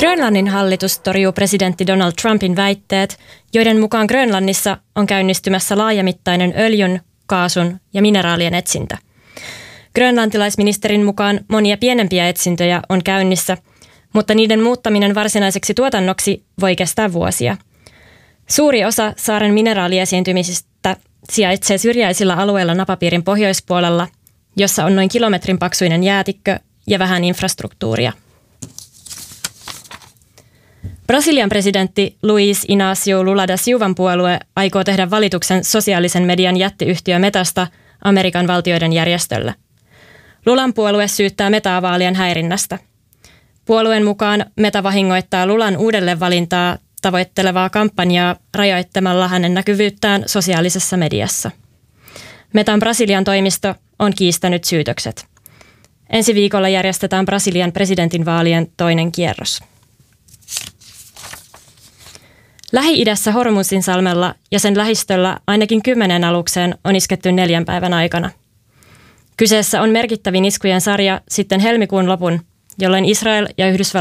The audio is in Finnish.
Grönlannin hallitus torjuu presidentti Donald Trumpin väitteet, joiden mukaan Grönlannissa on käynnistymässä laajamittainen öljyn, kaasun ja mineraalien etsintä. Grönlantilaisministerin mukaan monia pienempiä etsintöjä on käynnissä, mutta niiden muuttaminen varsinaiseksi tuotannoksi voi kestää vuosia. Suuri osa saaren mineraaliesiintymisistä sijaitsee syrjäisillä alueilla napapiirin pohjoispuolella, jossa on noin kilometrin paksuinen jäätikkö ja vähän infrastruktuuria. Brasilian presidentti Luiz Inácio Lula da Silvan puolue aikoo tehdä valituksen sosiaalisen median jättiyhtiö Metasta Amerikan valtioiden järjestölle. Lulan puolue syyttää Metaa vaalien häirinnästä. Puolueen mukaan Meta vahingoittaa Lulan uudelleenvalintaa tavoittelevaa kampanjaa rajoittamalla hänen näkyvyyttään sosiaalisessa mediassa. Metan Brasilian toimisto on kiistänyt syytökset. Ensi viikolla järjestetään Brasilian presidentinvaalien toinen kierros. Lähi-idässä Hormuzin-salmella ja sen lähistöllä ainakin 10 alukseen on isketty 4 päivän aikana. Kyseessä on merkittävin iskujen sarja sitten helmikuun lopun, jolloin Israel ja Yhdysvallat